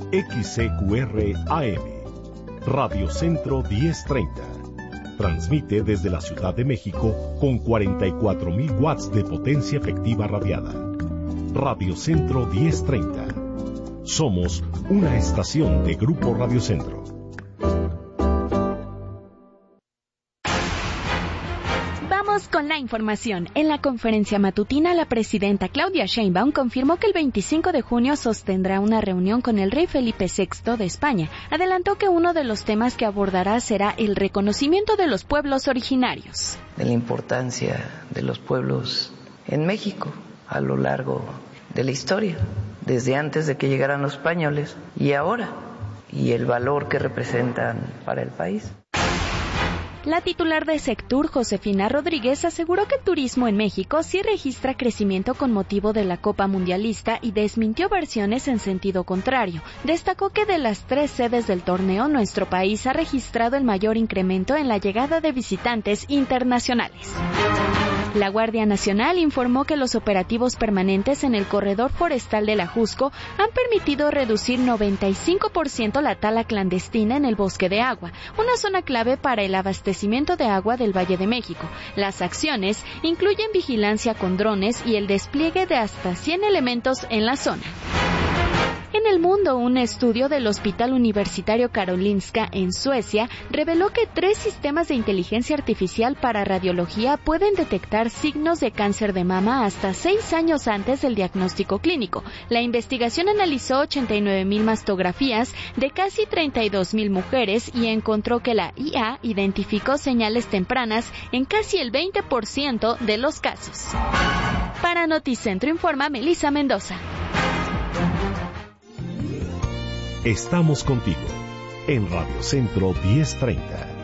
XCQR AM, Radio Centro 1030. Transmite desde la Ciudad de México con 44.000 watts de potencia efectiva radiada. Radio Centro 1030. Somos una estación de Grupo Radio Centro. Vamos con la información. En la conferencia matutina, la presidenta Claudia Sheinbaum confirmó que el 25 de junio sostendrá una reunión con el rey Felipe VI de España. Adelantó que uno de los temas que abordará será el reconocimiento de los pueblos originarios. De la importancia de los pueblos en México a lo largo de la historia, desde antes de que llegaran los españoles y ahora, y el valor que representan para el país. La titular de Sectur, Josefina Rodríguez, aseguró que el turismo en México sí registra crecimiento con motivo de la Copa Mundialista y desmintió versiones en sentido contrario. Destacó que de las 3 sedes del torneo, nuestro país ha registrado el mayor incremento en la llegada de visitantes internacionales. La Guardia Nacional informó que los operativos permanentes en el corredor forestal de la Jusco han permitido reducir 95% la tala clandestina en el Bosque de Agua, una zona clave para el abastecimiento de agua del Valle de México. Las acciones incluyen vigilancia con drones y el despliegue de hasta 100 elementos en la zona. En el mundo, un estudio del Hospital Universitario Karolinska en Suecia reveló que 3 sistemas de inteligencia artificial para radiología pueden detectar signos de cáncer de mama hasta 6 años antes del diagnóstico clínico. La investigación analizó 89,000 mastografías de casi 32,000 mujeres y encontró que la IA identificó señales tempranas en casi el 20% de los casos. Para Noticentro informa Melissa Mendoza. Estamos contigo en Radio Centro 1030.